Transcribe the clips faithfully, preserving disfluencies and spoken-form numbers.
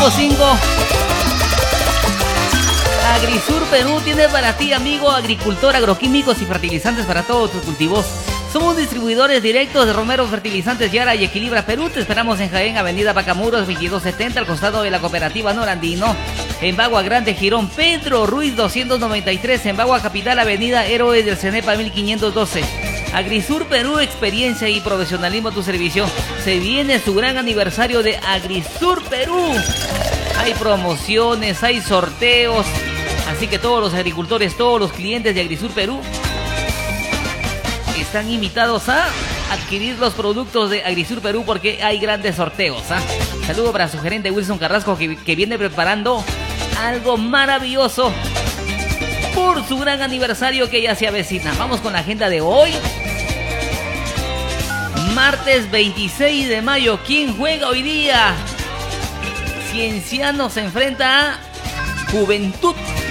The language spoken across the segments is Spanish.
cinco cinco. Agrisur Perú tiene para ti, amigo agricultor, agroquímicos y fertilizantes para todos tus cultivos. Somos distribuidores directos de Romero Fertilizantes Yara y Equilibra Perú. Te esperamos en Jaén, Avenida Pacamuros veintidós setenta, al costado de la cooperativa Norandino. En Bagua Grande, Girón, Pedro Ruiz doscientos noventa y tres. En Bagua Capital, Avenida Héroes del Cenepa mil quinientos doce. Agrisur Perú, experiencia y profesionalismo a tu servicio. Se viene su gran aniversario de Agrisur Perú. Hay promociones, hay sorteos. Así que todos los agricultores, todos los clientes de Agrisur Perú están invitados a adquirir los productos de Agrisur Perú porque hay grandes sorteos. ¿ah? Saludo para su gerente Wilson Carrasco que, que viene preparando algo maravilloso por su gran aniversario que ya se avecina. Vamos con la agenda de hoy. Martes veintiséis de mayo. ¿Quién juega hoy día? Cienciano se enfrenta a Juventud.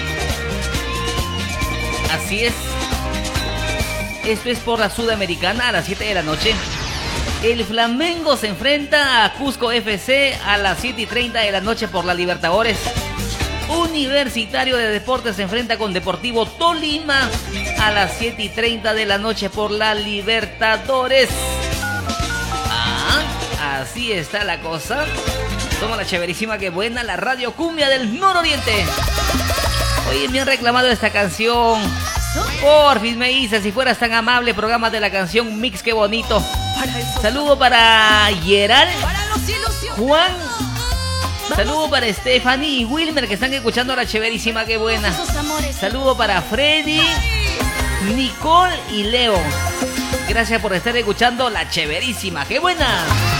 Así es. Esto es por la Sudamericana a las siete de la noche. El Flamengo se enfrenta a Cusco F C a las siete y treinta de la noche por la Libertadores. Universitario de Deportes se enfrenta con Deportivo Tolima a las siete y treinta de la noche por la Libertadores. Ah, así está la cosa. Toma la chéverísima, que buena, la Radio Cumbia del Nororiente. Oye, me han reclamado esta canción. Porfis, me dice, si fueras tan amable, programa de la canción Mix, qué bonito. Saludo para Gerald, Juan. Saludo para Stephanie y Wilmer, que están escuchando la chéverísima, qué buena. Saludo para Freddy, Nicole y Leo. Gracias por estar escuchando la chéverísima, qué buena.